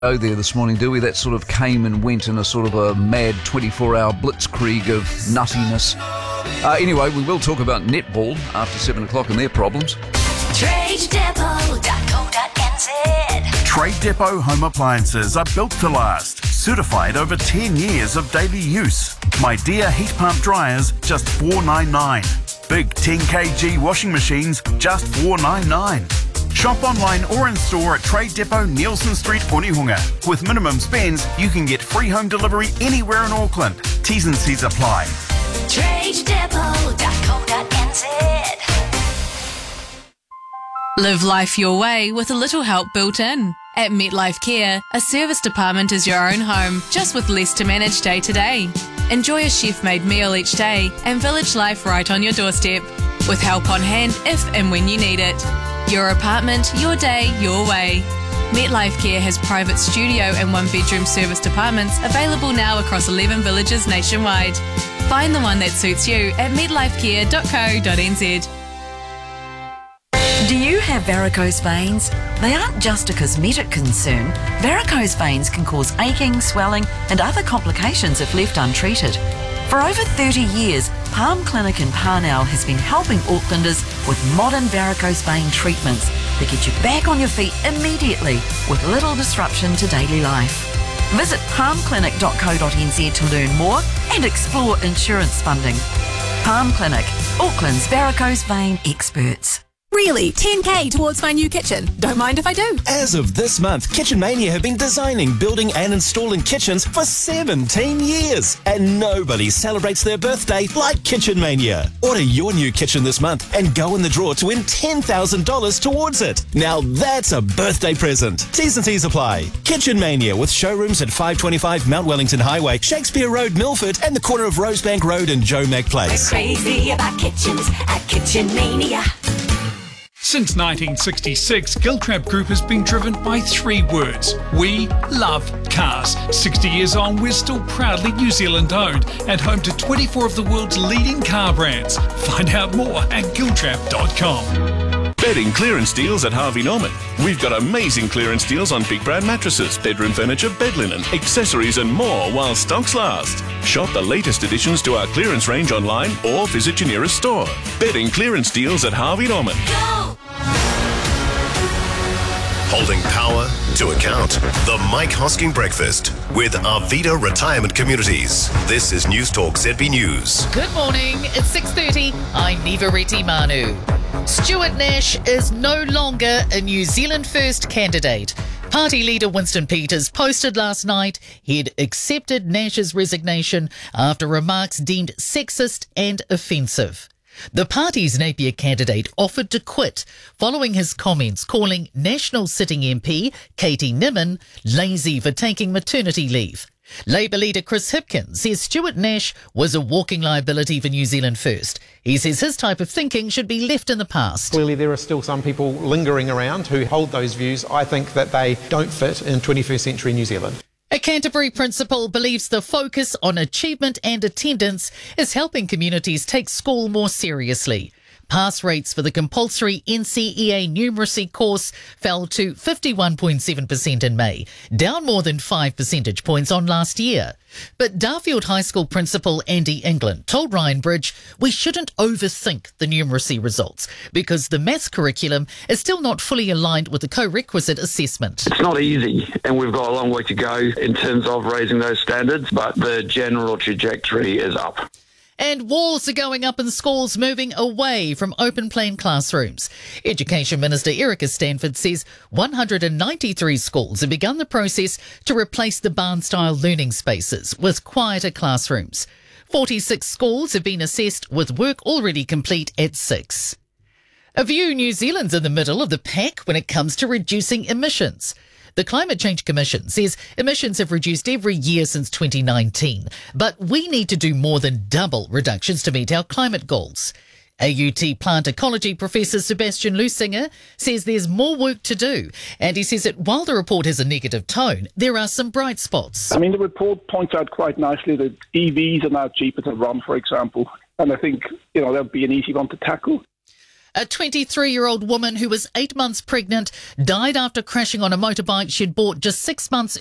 Go there this morning, do we? That sort of came and went in a sort of a mad 24-hour blitzkrieg of nuttiness. Anyway, we will talk about netball after 7 o'clock and their problems. TradeDepot.co.nz. Trade Depot home appliances are built to last. Certified over 10 years of daily use. My Dear heat pump dryers, just $4.99. Big 10 kg washing machines, just $4.99. Shop online or in store at Trade Depot, Nielsen Street, Onehunga. With minimum spends, you can get free home delivery anywhere in Auckland. T's and C's apply. TradeDepot.co.nz. Live life your way with a little help built in. At MetLife Care, a service department is your own home, just with less to manage day to day. Enjoy a chef-made meal each day and village life right on your doorstep, with help on hand if and when you need it. Your apartment, your day, your way. MetLife Care has private studio and one-bedroom service departments available now across 11 villages nationwide. Find the one that suits you at metlifecare.co.nz. Do you have varicose veins? They aren't just a cosmetic concern. Varicose veins can cause aching, swelling and other complications if left untreated. For over 30 years, Palm Clinic in Parnell has been helping Aucklanders with modern varicose vein treatments that get you back on your feet immediately with little disruption to daily life. Visit palmclinic.co.nz to learn more and explore insurance funding. Palm Clinic, Auckland's varicose vein experts. Really? 10k towards my new kitchen? Don't mind if I do. As of this month, Kitchen Mania have been designing, building and installing kitchens for 17 years. And nobody celebrates their birthday like Kitchen Mania. Order your new kitchen this month and go in the draw to win $10,000 towards it. Now that's a birthday present. T's and C's apply. Kitchen Mania with showrooms at 525 Mount Wellington Highway, Shakespeare Road, Milford and the corner of Rosebank Road and Joe Mac Place. We're crazy about kitchens at Kitchen Mania. Since 1966, Giltrap Group has been driven by 3 words. We love cars. 60 years on, we're still proudly New Zealand owned and home to 24 of the world's leading car brands. Find out more at giltrap.com. Bedding clearance deals at Harvey Norman. We've got amazing clearance deals on big brand mattresses, bedroom furniture, bed linen, accessories and more while stocks last. Shop the latest additions to our clearance range online or visit your nearest store. Bedding clearance deals at Harvey Norman. Go! Holding power to account. The Mike Hosking Breakfast with Arvida Retirement Communities. This is News Talk ZB News. Good morning. It's 6:30. I'm Nivareti Manu. Stuart Nash is no longer a New Zealand First candidate. Party leader Winston Peters posted last night he'd accepted Nash's resignation after remarks deemed sexist and offensive. The party's Napier candidate offered to quit following his comments calling National sitting MP Katie Nimmin lazy for taking maternity leave. Labour leader Chris Hipkins says Stuart Nash was a walking liability for New Zealand First. He says his type of thinking should be left in the past. Clearly there are still some people lingering around who hold those views. I think that they don't fit in 21st century New Zealand. A Canterbury principal believes the focus on achievement and attendance is helping communities take school more seriously. Pass rates for the compulsory NCEA numeracy course fell to 51.7% in May, down more than 5 percentage points on last year. But Darfield High School principal Andy England told Ryan Bridge we shouldn't overthink the numeracy results because the maths curriculum is still not fully aligned with the co-requisite assessment. It's not easy and we've got a long way to go in terms of raising those standards, but the general trajectory is up. And walls are going up in schools moving away from open plan classrooms. Education Minister Erica Stanford says 193 schools have begun the process to replace the barn-style learning spaces with quieter classrooms. 46 schools have been assessed with work already complete at 6. A view New Zealand's in the middle of the pack when it comes to reducing emissions. The Climate Change Commission says emissions have reduced every year since 2019, but we need to do more than double reductions to meet our climate goals. AUT plant ecology professor Sebastian Lusinger says there's more work to do, and he says that while the report has a negative tone, there are some bright spots. I mean, the report points out quite nicely that EVs are now cheaper to run, for example, and I think, that would be an easy one to tackle. A 23-year-old woman who was 8 months pregnant died after crashing on a motorbike she'd bought just 6 months